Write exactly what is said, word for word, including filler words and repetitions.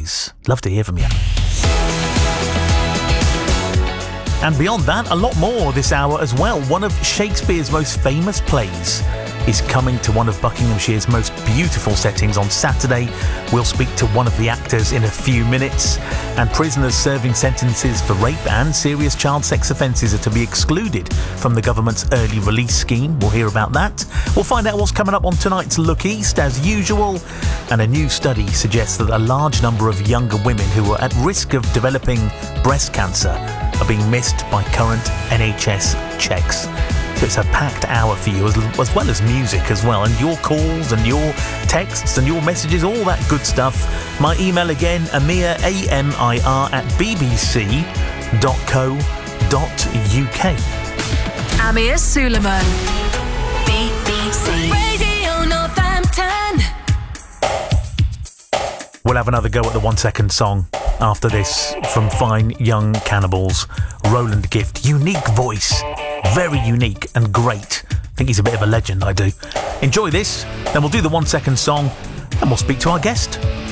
always. Love to hear from you. And beyond that, a lot more this hour as well. One of Shakespeare's most famous plays is coming to one of Buckinghamshire's most beautiful settings on Saturday. We'll speak to one of the actors in a few minutes. And prisoners serving sentences for rape and serious child sex offences are to be excluded from the government's early release scheme. We'll hear about that. We'll find out what's coming up on tonight's Look East as usual. And a new study suggests that a large number of younger women who are at risk of developing breast cancer are being missed by current N H S checks. So it's a packed hour for you, as, as well as music as well, and your calls and your texts and your messages, all that good stuff. My email again, Amir, A M I R, at b b c dot co dot u k. Amir Suleiman, B B C Radio Northampton. We'll have another go at the one second song after this from Fine Young Cannibals. Roland Gift, unique voice, very unique and great. I think he's a bit of a legend, I do. Enjoy this, then we'll do the one second song and we'll speak to our guest.